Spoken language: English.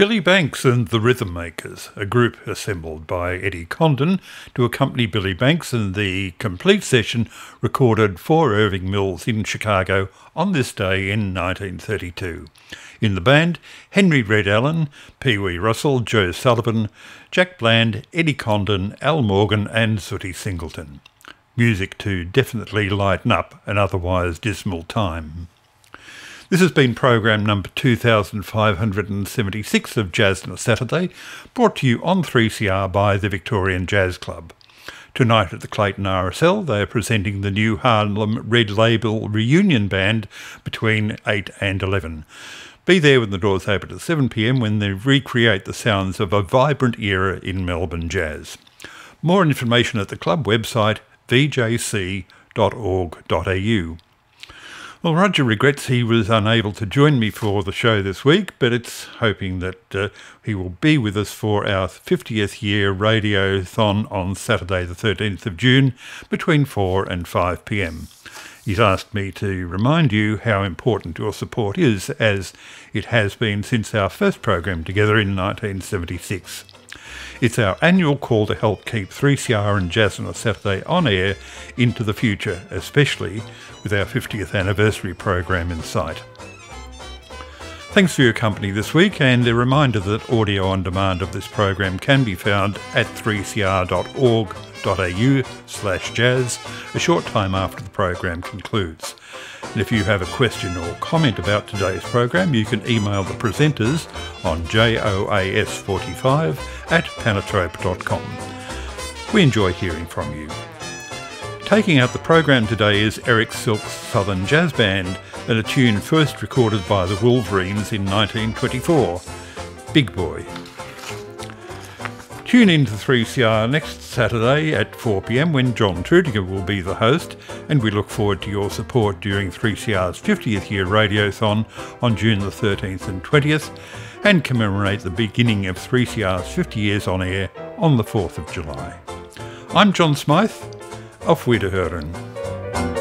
Billy Banks and the Rhythm Makers, a group assembled by Eddie Condon to accompany Billy Banks in the complete session recorded for Irving Mills in Chicago on this day in 1932. In the band, Henry Red Allen, Pee Wee Russell, Joe Sullivan, Jack Bland, Eddie Condon, Al Morgan and Sooty Singleton. Music to definitely lighten up an otherwise dismal time. This has been program number 2576 of Jazz on a Saturday, brought to you on 3CR by the Victorian Jazz Club. Tonight at the Clayton RSL, they are presenting the new Harlem Red Label reunion band between 8 and 11. Be there when the doors open at 7 p.m. when they recreate the sounds of a vibrant era in Melbourne jazz. More information at the club website vjc.org.au. Well, Roger regrets he was unable to join me for the show this week, but it's hoping that he will be with us for our 50th year radiothon on Saturday the 13th of June between 4 and 5 p.m. He's asked me to remind you how important your support is, as it has been since our first program together in 1976. It's our annual call to help keep 3CR and Jazz on a Saturday on air into the future, especially with our 50th anniversary program in sight. Thanks for your company this week, and a reminder that audio on demand of this program can be found at 3cr.org.au/jazz a short time after the program concludes. And if you have a question or comment about today's program, you can email the presenters on joas45@panatrope.com. We enjoy hearing from you. Taking out the program today is Eric Silk's Southern Jazz Band, and a tune first recorded by the Wolverines in 1924, Big Boy. Tune in to 3CR next Saturday at 4 p.m. when John Trudinger will be the host, and we look forward to your support during 3CR's 50th year radiothon on June the 13th and 20th, and commemorate the beginning of 3CR's 50 years on air on the 4th of July. I'm John Smythe. Auf Wiederhören.